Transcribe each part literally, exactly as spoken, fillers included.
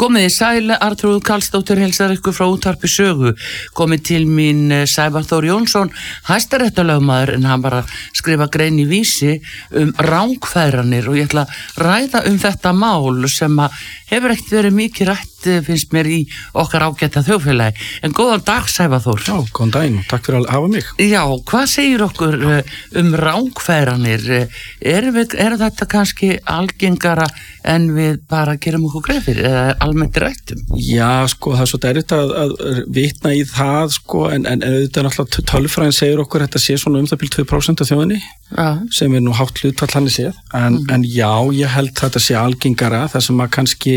Komið í sæle, Arnþrúður Karlsdóttir heilsar ykkur frá útvarpi Sögu. Komið til mín Sævar Þór Jónsson, hæstaréttarlögmaður, en hann bara skrifa grein í Vísi um rangfæðranir og ég ætla að ræða um þetta mál sem að hefur ekkert verið mikið rætt, finnst mér, í okkar ágæta þjóðfélagi. En góðan dag, Sævar Þór. Já, góðan daginn, takk fyrir að hafa mig. Já, hvað segir okkur um rangfæðranir? Er, við, er þetta kannski algengara en við bara gerum okkur greið fyrir, eða almennt rættum? Já, sko, það er svo erfitt að, að vitna í það, sko, en, en auðvitað náttúrulega tölfræðin segir okkur þetta sé svona um það byrjum tvö prósent af þjóðinni, ja. sem er nú hátt hlutfall hann séð, en, mm. en já, ég held þetta sé algengara, það sem að kannski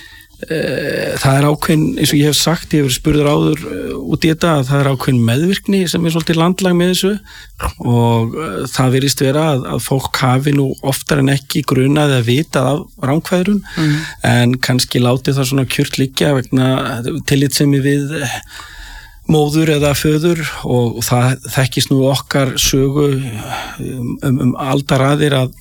það er ákveðin, eins og ég hef sagt, ég hef verið spurður áður út í þetta, að það er ákveðin meðvirkni sem er svolítið landlag með þessu og það virðist vera að, að fólk hafi nú oftar en ekki grunað að vita af rangfæðrun, mm. en kannski látið það svona kjurt liggja vegna tillitssemi við móður eða föður og, og það þekkist nú okkar sögu um, um aldaraðir að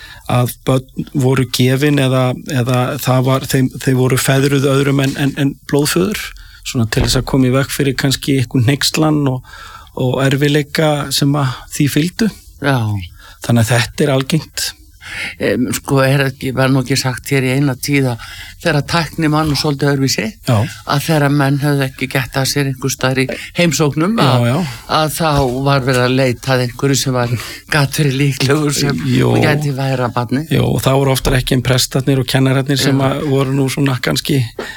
að börn voru gefin eða, eða það var, þeim, þeim voru feðruð öðrum en, en, en blóðföður, svona til þess að koma í veg fyrir kannski einhvern hneykslan og, og erfileika sem að því fylgdu. Já. Þannig að þetta er algengt. Um, sko, er ekki, var nú ekki sagt hér í eina tíða þegar tækni mann og svolítið öðruvísi, já. Að þegar menn höfðu ekki gett að sér einhver staðar í heimsóknum að, já, já. Að þá var verið að leita að einhverju sem var gat fyrir líklegur sem gæti væra barni. Jó, og það voru oftar ekki en prestarnir og kennararnir sem að voru nú svona kannski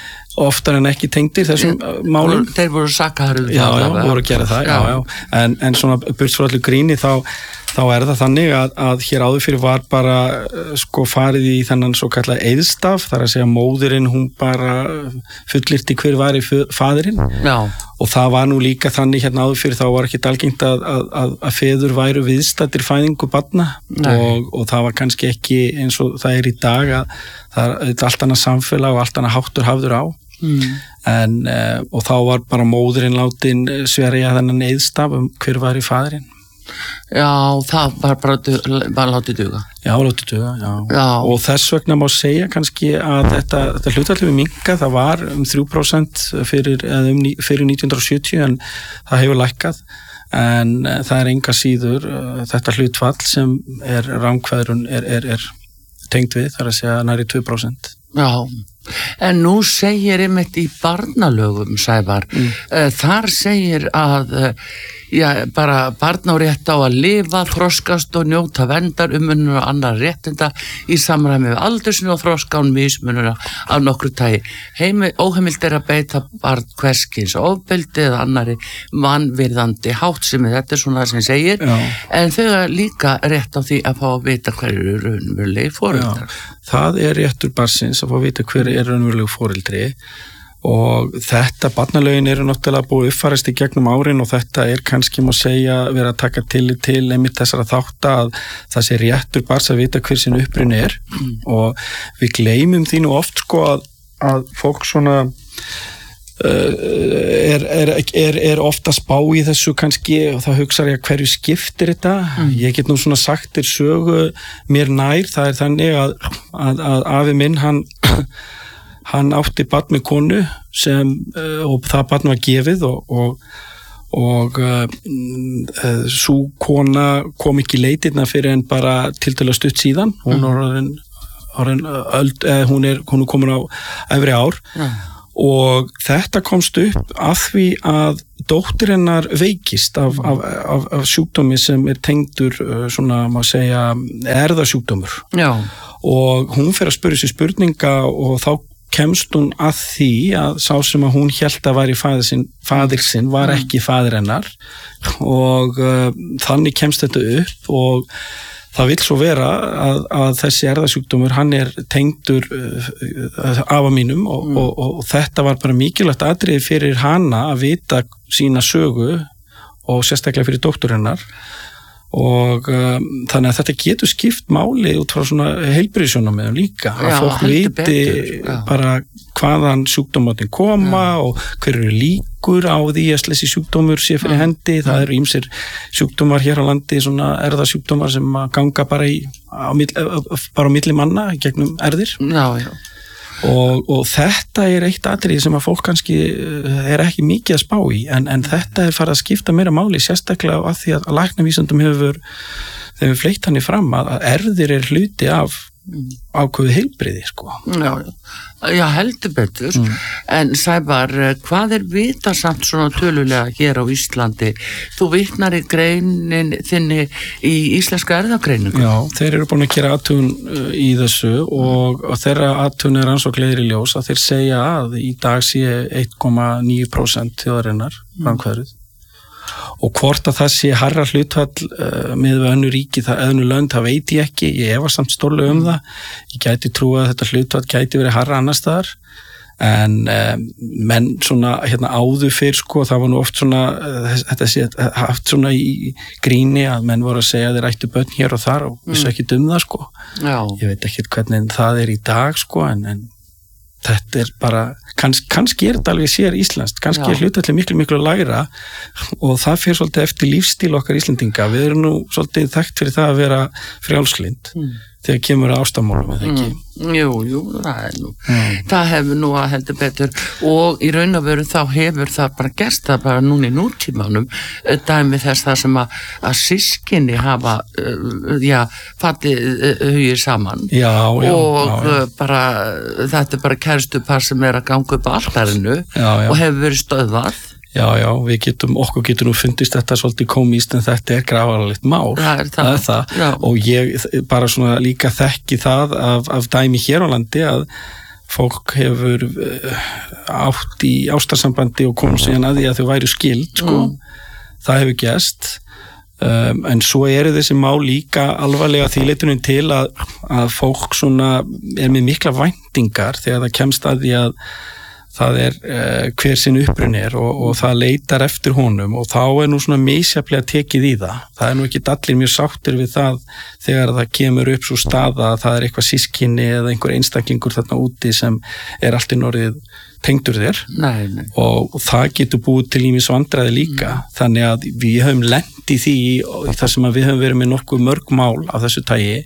oftar en ekki tengdir þessum ja, málum. Þeir voru sakaður. Já, já, voru að gera það, já, já. já. En, en svona burt frá allir gríni þá þá er það þannig að, að hér áður fyrir var bara sko farið í þennan svo kallar eiðstaf, þar að segja móðurinn hún bara fullyrti hver var í faðirinn. Já. Og það var nú líka þannig hérna áður fyrir þá var ekki algengt að, að, að feður væru viðstaddir fæðingu barna og, og það var kannski ekki eins og það er í dag að það er allt annað samfélag og allt annað háttur hafður á. Mm. En, og þá var bara móðurinn látin sverja þennan eiðstaf um hver var í faðirinn. Já, það var bara, bara látið duga. Já, látið duga, já. já. Og þess vegna má segja kannski að þetta, þetta hlutfall við minnka, það var um þrjú prósent fyrir, um, fyrir nítján hundruð sjötíu en það hefur lækkað. En það er enga síður þetta hlutfall sem er rangfæðrun er, er, er tengt við, þar að segja næri tvö prósent. Já, en nú segir einmitt í barnalögum, Sævar, mm. uh, þar segir að uh, já, bara barn á rétt á að lifa, þroskast og njóta verndar, umönnur og annar réttinda í samræmi við aldursinu og þroskán mismunur af nokkru tagi. Heimi, óheimilt er að beita barn hverskins ofbeldi eða annari vanvirðandi háttsemi, þetta er svona það sem segir, já. En þau er líka rétt á því að fá að vita hverju eru raunverulegi foreldrar. Það er réttur barnsins að fá að vita hverju er raunverulegi foreldri og þetta barnalögin eru náttúrulega búið uppfærast í gegnum árin og þetta er kannski má segja vera að taka til til einmitt þessara þátta að það sé réttur barns að vita hver sin uppruni er mm. og við gleymum því nú oft sko að, að fólk svona uh, er, er, er, er ofta spá í þessu kannski og það hugsa ég að hverju skiptir þetta mm. ég get nú svona sagt þér sögu mér nær, það er þannig að, að, að afi minn hann hann átti barn með konu sem, og það barn var gefið og, og, og uh, sú kona kom ekki leitirna fyrir en bara tiltölulega stutt síðan, hún er orðin, orðin öld, eða hún er, hún er komin á efri ár mm. og þetta komst upp af því að dóttir hennar veikist af, af, af, af sjúkdómi sem er tengdur svona, má segja, erðasjúkdómur. Já. Og hún fer að spyrja sér spurninga og þá kemst hún að því að sá sem að hún hélt að væri faðir sinn, faðir sinn var ekki faðir hennar og uh, þannig kemst þetta upp og það vill svo vera að, að þessi erðasjúkdómur hann er tengdur uh, afa mínum og, mm. og, og, og þetta var bara mikilvægt atriði fyrir hana að vita sína sögu og sérstaklega fyrir dóttur hennar og um, þannig að þetta getur skipt máli út frá svona heilbrigðissjónarmiðum líka já, að fólk viti bara hvaðan sjúkdómatin koma já. Og hver eru líkur á því að þessi sjúkdómur sé fyrir já. Hendi það já. Eru ýmsir sjúkdómar hér á landi svona erðasjúkdómar sem ganga bara í á, bara á milli manna gegnum erðir já, já. og, og þetta er eitt atriði sem að fólk kannski er ekki mikið að spá í en, en þetta er farið að skipta meira máli sérstaklega af því að læknavísindum hefur þegar við fleitt hann í fram að erfðir er hluti af ákveðu heilbrigði sko. Já, já heldur betur mm. en Sævar, hvað er vitasamt svona tölulega hér á Íslandi? Þú vitnar í greinin þinni í íslenska erfðagreiningu. Já, þeir eru búin að gera athugun í þessu og, og þeirra athugun er ansvoklegir í ljós að þeir segja að í dag sé eitt komma níu prósent þjóðarinnar framkvæðruð mm. og hvort að það sé harra hlutfall uh, með önnu ríki, það öðnu lönd, það veit ég ekki, ég efast samt stórlega um það, ég gæti trúa að þetta hlutfall gæti verið harra annars staðar, en um, menn svona hérna áður fyrr sko, það var nú oft svona, uh, þetta sé haft svona í gríni að menn voru að segja að þeir ættu börn hér og þar og mm. vissu ekki um það sko, Já. Ég veit ekki hvernig það er í dag sko, en, en þetta er bara, kanns, kannski er þetta alveg sér íslenskt, kannski Já. Er hlutfallið miklu miklu lægra og það fyrir svolítið eftir lífstíl okkar Íslendinga, við erum nú svolítið þekkt fyrir það að vera frjálslynd mm. þegar kemur að ástamálum eða ekki. Mm. Jú, jú, það er nú mm. það hefur nú að heldur betur og í raun og veru þá hefur það bara gerst það bara núna í nútímanum dæmi þess það sem að, að systkini hafa uh, já, fallið uh, hugið saman já, já, og já, já. bara þetta er bara kærstupar sem er að ganga upp á altarinu já, já. Og hefur verið stöðvað. Já, já, við getum, okkur getur nú fundist þetta svolítið komíst en þetta er grafarlegt mál. Það er það. það, er það. Og ég bara svona líka þekki það af, af dæmi hér á landi að fólk hefur átt í ástarsambandi og komið síðan að því að þau væru skild, sko. Mm. Það hefur gerst. Um, en svo eru þessi mál líka alvarlega þýleitunum til að, að fólk svona er með mikla væntingar þegar það kemst að því að það er uh, hver sinn upprunn er og, og það leitar eftir honum og þá er nú svona misjaflega tekið í það. Það er nú ekki allir mjög sáttir við það þegar það kemur upp svo staða að það er eitthvað sískinni eða einhver einstaklingur þarna úti sem er allt í norðið tengdur þér nei, nei. Og, og það getur búið til ýmis vandræði líka. Mm. Þannig að við höfum lent í því þar sem að við höfum verið með nokkuð mörg mál af þessu tagi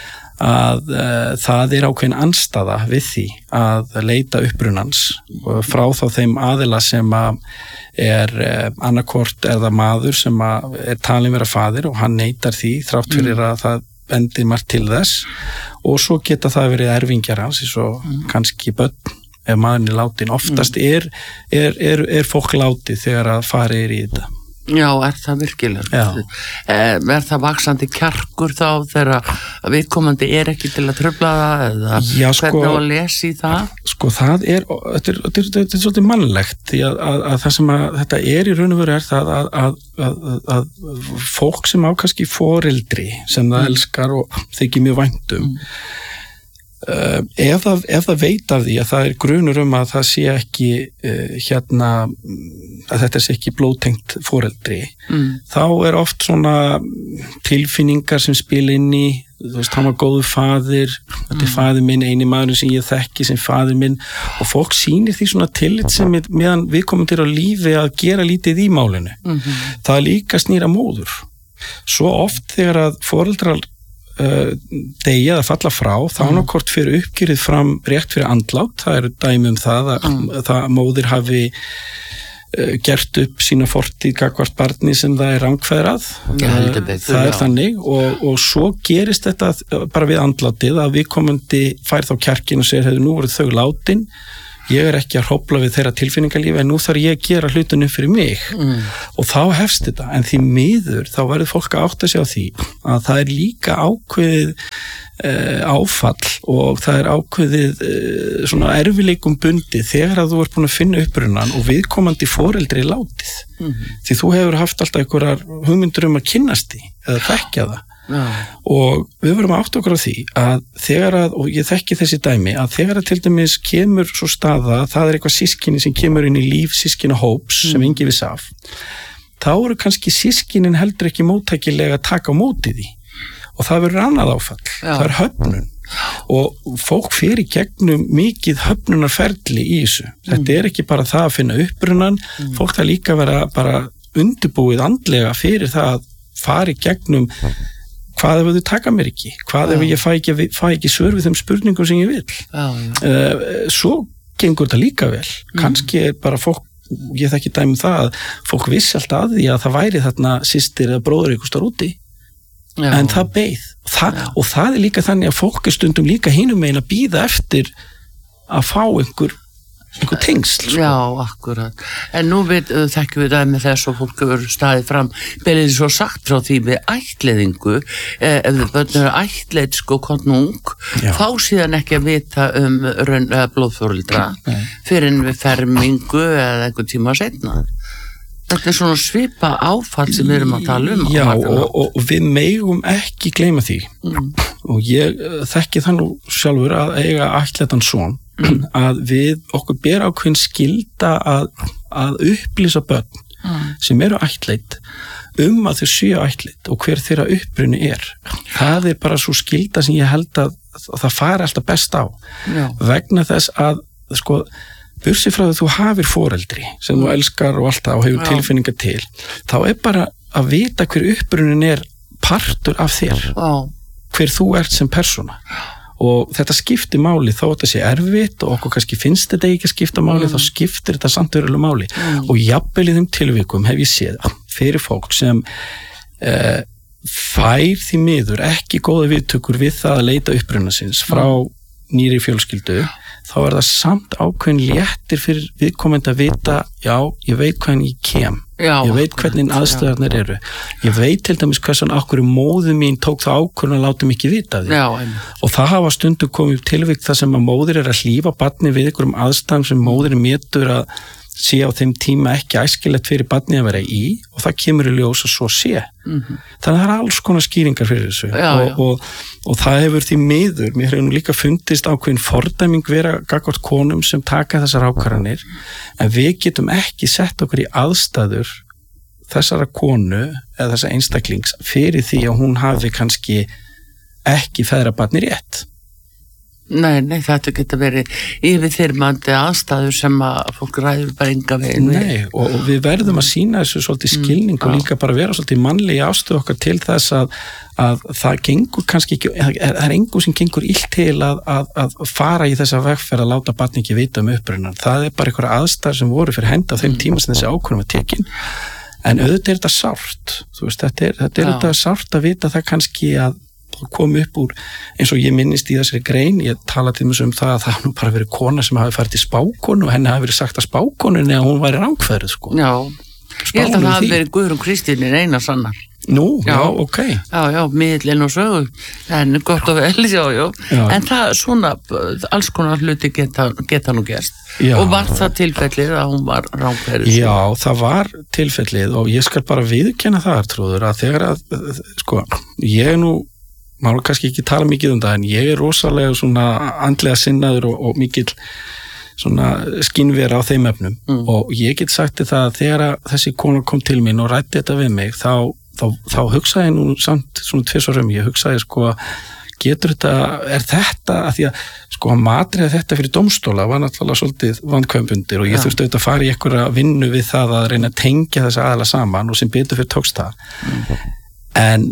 að uh, það er ákveðin andstaða við því að leita upprunans frá þá þeim aðila sem að er uh, annarkvort er það maður sem að er talin vera faðir og hann neitar því þrátt fyrir mm. að það bendir margt til þess og svo geta það verið erfingjar hans eins og mm. kannski börn ef maðurinn er látin. Oftast mm. er, er, er, er fólk látið þegar að fara er í þetta. Já, er það virkilega? Er það vaksandi kjarkur þá þegar viðkomandi er ekki til að trufla það eða Já, sko, hvernig á að lesa í það? Sko það er, þetta er, þetta er, þetta er svolítið mannlegt því að, að, að það sem að þetta er í raun og veru er það að, að, að, að fólk sem á kannski foreldri sem það mm. elskar og þykir mjög væntum mm. Uh, ef, það, ef það veit af því að það er grunur um að það sé ekki uh, hérna að þetta sé ekki blóðtengt foreldri mm. þá er oft svona tilfinningar sem spil inn í þú veist, hann var góður faðir þetta er mm. faðir minn, eini maður sem ég þekki sem faðir minn og fólk sýnir því svona tillit sem meðan við komum til á lífi að gera lítið í málinu mm-hmm. það líka snýra móður svo oft þegar að foreldrar Uh, degið að falla frá þá mm. nákvæmt fyrir uppgjörið fram rétt fyrir andlát, það eru dæmi um það að, mm. að móðir hafi uh, gert upp sína fortíð gagnvart barni sem það er rangfeðrað uh, það er já. Þannig og, og svo gerist þetta bara við andlátið að viðkomandi fær þá kjarkin og segir, hefur nú voruð þau látin ég er ekki að hrófla við þeirra tilfinningarlífi en nú þarf ég að gera hlutunum fyrir mig mm. og þá hefst þetta en því miður þá verður fólk að átta sig á því að það er líka ákveðið uh, áfall og það er ákveðið uh, svona erfileikum bundið þegar að þú ert búin að finna upprunnan og viðkomandi foreldri látið mm. því þú hefur haft alltaf einhverjar hugmyndur um að kynnast því eða þekkja það Ja. og við verðum átt okkur á því að þegar að, og ég þekki þessi dæmi að þegar að til dæmis kemur svo staða það er eitthvað sískinni sem kemur inn í líf sískina hóps mm. sem engi viss af þá eru kannski sískinin heldur ekki móttækilega að taka á móti því og það verður annað áfall ja. Það er höfnun og fólk fyrir gegnum mikið höfnunarferli í þessu mm. þetta er ekki bara það að finna upprunnan mm. fólk það líka vera bara undirbúið andlega fyrir það að fari gegnum hvað ef þau taka mér ekki, hvað já. ef ég fæ ekki, fæ ekki svör við þeim spurningum sem ég vil já, já. Uh, svo gengur þetta líka vel mm. kannski er bara fólk, ég þekki dæmi um það að fólk vissi alltaf að því að það væri þarna systir eða bróður einhvers staðar úti já. En það beið það, og það er líka þannig að fólk er stundum líka hinum megin að bíða eftir að fá einhver einhver tengsl sko. Já, akkurat en nú við, þekkjum við það með þess og fólk hefur staðið fram byrðið svo sagt frá því við ættleiðingu eh, ef þau börnur eru ættleið sko konung, fá síðan ekki að vita um raun, eða blóðfjórildra fyrir en við fermingu eða einhvern tíma setna þetta er svona svipa áfall sem við erum að tala um Já, og, og við megum ekki gleyma því mm. og ég þekki það nú sjálfur að eiga ættleiðan son mm. að við okkur ber ákveðin skylda að, að upplýsa börn mm. sem eru ættleidd um að þau séu ættleidd og hver þeirra uppruni er það er bara svo skylda sem ég held að, að það fari alltaf best á Já. Vegna þess að sko bursið frá því þú hafir foreldri sem þú elskar og alltaf og hefur Já. Tilfinningar til þá er bara að vita hver upprunin er partur af þér Já. Hver þú ert sem persóna og þetta skiptir máli þó þetta sé erfitt og okkur kannski finnst þetta ekki að skipta máli mm. þá skiptir þetta samt verulega máli mm. og jafnvel í þeim tilvikum hef ég séð fyrir fólk sem uh, fær því miður ekki góða viðtökur við það að leita uppruna sinns frá mm. nýri fjölskyldu þá er það samt ákveðin léttir fyrir viðkomandi að vita já, ég veit hvernig ég kem já, ég veit hvernig aðstöðarnir eru ég veit til dæmis hversan okkur móður mín tók það ákvörðun að láta mig ekki vita því já, og það hafa stundum komið tilvík þar sem að móðir er að hlífa barni við einhverjum aðstæðum sem móðir er metur að sé á þeim tíma ekki æskilegt fyrir barni að vera í og það kemur í ljós að svo sé mm-hmm. þannig að það er alls konar skýringar fyrir þessu já, og, já. Og, og það hefur því miður mér hefur nú líka fundist ákveðin fordæming vera gagnvart konum sem taka þessar ákvarðanir en við getum ekki sett okkur í aðstæður þessara konu eða þessara einstaklings fyrir því að hún hafi kannski ekki feðra barni rétt Nei, nei, þetta getur verið yfirþyrmandi aðstæður sem að fólk ræður bara enga veginn Nei, og, og við verðum að sýna þessu svolítið skilning mm, og líka bara vera svolítið mannlegi ástöðu okkar til þess að, að það gengur kannski ekki, það er engu sem gengur illt til að, að, að fara í þessa vegferð að láta barni ekki vita um upprunann það er bara einhverja aðstæður sem voru fyrir henda á þeim tíma sem þessi ákvörðun var tekin en auðvitað er þetta sárt þú veist, þetta er, þetta er þetta sárt að vita það kannski að kom upp úr, eins og ég minnist í þessari grein, ég tala til mjög um það að það nú bara verið kona sem hafi farið til spákonu og henni hafi verið sagt að spákonunni að hún væri rangferð sko. Já, Spánum ég held að það hafi verið Guðrún Kristín eina sannar. Nú, já, já ok. Já, já, miðlinn og sögur, en gott og vel, já, já, já. En það svona, alls konar hluti geta, geta nú gerst. Já. Og var það tilfellið að hún var rangferð? Já, það var tilfellið og ég skal bara viðkenna það, Trúður, að þegar að, sko, ég nú maður kannski ekki tala mikið um það en ég er rosalega svona andlega sinnaður og, og mikill svona skynvera á þeim efnum mm. og ég get sagt það að þegar þessi kona kom til mín og ræddi þetta við mig þá, þá, þá hugsaði ég nú samt svona tvisvarum, ég hugsaði sko getur þetta, er þetta að því að sko að matriða þetta fyrir dómstóla var náttúrulega svolítið vandkvæmbundir og ég ja. Þurfti auðvitað að fara í einhverja vinnu við það að reyna að tengja þessa aðala saman og sem betur fyrir tókst það mm. en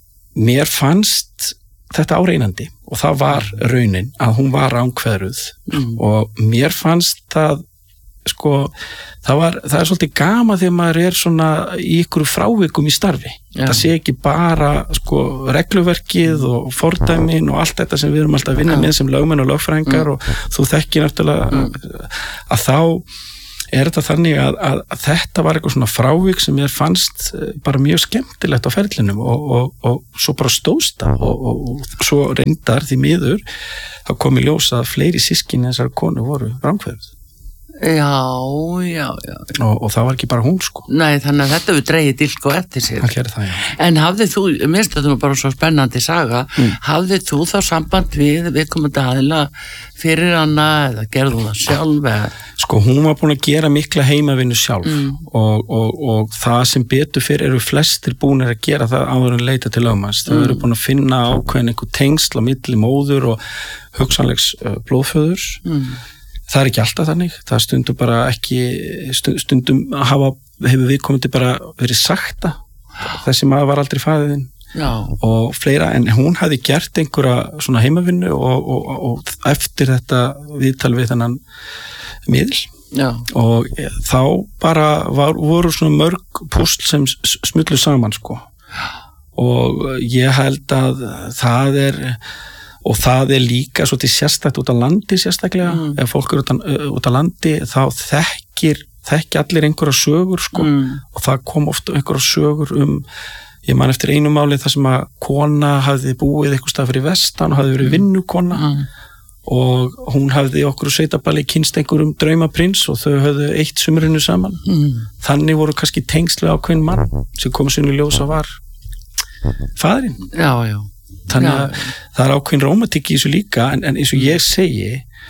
mér fannst þetta áreinandi og það var raunin að hún var rangkveðruð mm. og mér fannst það sko, það var, það er svolítið gaman þegar maður er svona í ykkur frávikum í starfi. Ja. Það sé ekki bara sko regluverkið og fordæmin og allt þetta sem við erum alltaf að vinna ja. Með sem lögmenn og lögfræðingar mm. og þú þekkir náttúrulega mm. að þá er þetta þannig að, að, að þetta var eitthvað svona frávik sem ég fannst bara mjög skemmtilegt á ferlinum og, og, og svo bara stóðst það og, og, og svo reyndar því miður þá kom í ljós að fleiri sískinni þessar konu voru rangkveðruð. Já, já, já. Og, og það var ekki bara hún sko. Nei, þannig að þetta við dreigið dilk og eftir sér. Það gerir það, já. En hafðið þú, mér finnst þetta nú bara svo spennandi saga, mm. hafðið þú þá samband við viðkomandi aðila fyrir hana eða gerðu það sjálf eða? Sko, hún var búin að gera mikla heimavinnu sjálf mm. og, og, og það sem betur fyrir eru flestir búin að gera það áður en leita til lögmanns. Mm. Það eru búin að finna ákveðin einhver tengsl á milli móður og hugsanlegs uh, blóðföðurs. Mm. Það er ekki alltaf þannig, það stundum bara ekki, stundum hafa, hefur viðkomandi bara verið sagta, þessi maður var aldrei faðirinn, Já. og fleira, en hún hafði gert einhverja svona heimavinnu og, og, og eftir þetta viðtal við þennan miðl Já. og þá bara var, voru svona mörg púsl sem smullu saman sko og ég held að það er og það er líka svolítið sérstætt út á landi sérstaklega, mm. ef fólk er út á, út á landi þá þekkir þekki allir einhverja sögur sko mm. og það kom ofta einhverja sögur um, ég man eftir einu máli þar sem að kona hafði búið eitthvað stað fyrir vestan og hafði verið vinnukona mm. og hún hafði okkur sveitaballi kynst einhverjum draumaprins og þau höfðu eitt sumrinu saman mm. þannig voru kannski tengslu ákveðin mann sem kom sér í ljós að var faðirinn. Já, já. Þannig að já. Það er ákveðin rómatík í þessu líka en, en eins og ég segi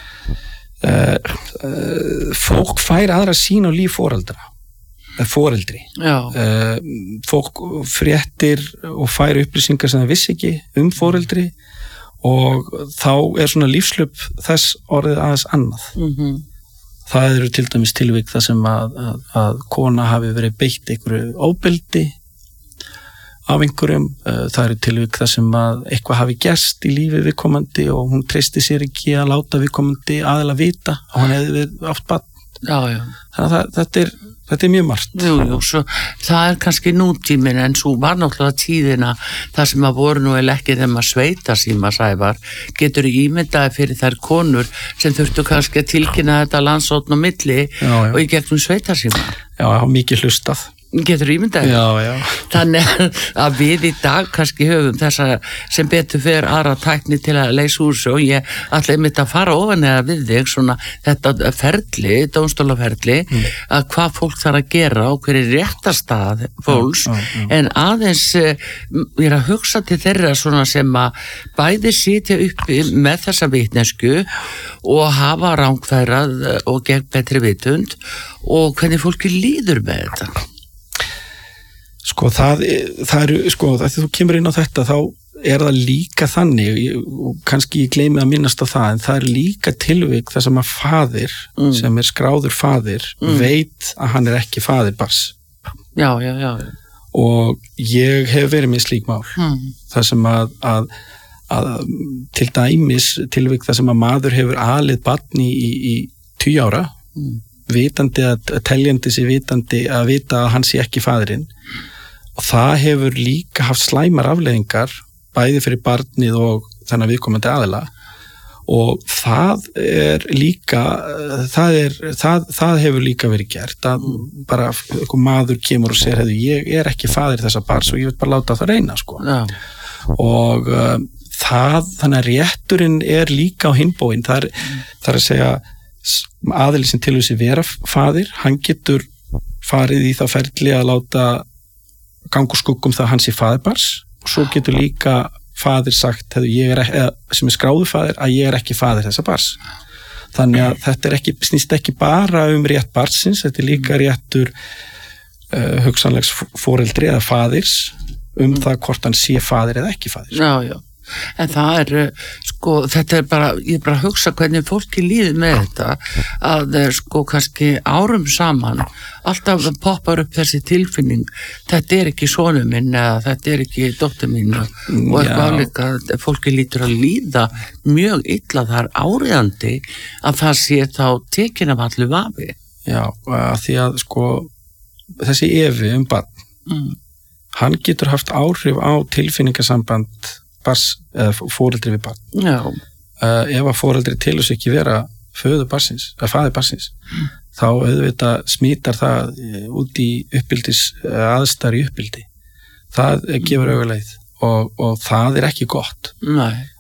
uh, uh, fólk fær aðra sín á líf foreldra foreldri uh, fólk fréttir og fær upplýsingar sem það vissi ekki um foreldri og þá er svona lífslöp þess orðið aðeins annað mm-hmm. það eru til dæmis tilvik það sem að, að, að kona hafi verið beitt einhverju ofbeldi af einhverjum, það eru tilvik það sem að eitthvað hafi gerst í lífi viðkomandi og hún treysti sér ekki að láta viðkomandi aðeila vita og hann hefði við átt barn. Já, já. Þannig að þetta er, þetta er mjög margt. Jú, jú, svo það er kannski nútímin en svo var náttúrulega tíðina það sem að voru nú eða ekki þeim að sveita síma sævar, getur ímyndaði fyrir þær konur sem þurftu kannski að tilkynna þetta landsókn og milli já, já. Og í gegnum sveita síma. Já, mikið hlustað. Getur ímyndaði. Já, já. Þannig að við í dag kannski höfum þessa sem betur fyrir aðra tækni til að leysa úr sig og ég ætla einmitt að fara ofan eða við þig svona þetta ferli, dómstólaferli mm. að hvað fólk þarf að gera og hver er réttarstað fólks já, já, já. En aðeins ég er að hugsa til þeirra svona sem að bæði sitja uppi með þessa vitnesku og hafa rángfærað og gegn betri vitund og hvernig fólki líður með þetta. Sko það, það eru, sko þegar þú kemur inn á þetta þá er það líka þannig og kannski ég gleymi að minnast á það en það er líka tilvik þar sem að faðir mm. sem er skráður faðir mm. veit að hann er ekki faðir barns. Já, já, já. Og ég hef verið með slík mál mm. þar sem að, að, að til dæmis tilvik þar sem að maður hefur alið barn í, í, í tíu ára mm. vitandi að, að teljandi sér vitandi að vita að hann sé ekki faðirinn og það hefur líka haft slæmar afleiðingar bæði fyrir barnið og þennan viðkomandi aðila og það er líka það, er, það, það hefur líka verið gert að bara einhver maður kemur og segir hefðu ég er ekki faðir þessa barns og ég vil bara láta það reyna sko ja. Og uh, það þannig að rétturinn er líka á hinbóin það er, það er að segja aðili sem til þessi vera faðir hann getur farið í það ferli að láta gangu skuggum það hans í faðirbars og svo getur líka faðir sagt ég er, eða, sem er skráður faðir að ég er ekki faðir þessa bars þannig að þetta er ekki, snýst ekki bara um rétt barsins, þetta er líka réttur uh, hugsanlegs foreldri eða faðirs um það hvort hann sé faðir eða ekki faðir. Já, já. En það er, sko, þetta er bara, ég er bara að hugsa hvernig fólki líður með þetta, að sko kannski árum saman, alltaf poppar upp þessi tilfinning, þetta er ekki sonu minn eða þetta er ekki dóttir mín og eitthvað líka, fólki lítur að líða mjög illa þar áriðandi að það sé þá tekin af allu vafi. Já, að því að sko, þessi efi um barn, mm. hann getur haft áhrif á tilfinningasamband bars, eða foreldri við barn. Já. Uh, ef að foreldri til þess ekki vera föður barsins, eða faðir barsins, mm. þá auðvitað smítar það út í uppbyldis, aðstæður í uppbyldi. Það mm. gefur auðvitað og, og það er ekki gott. Nei.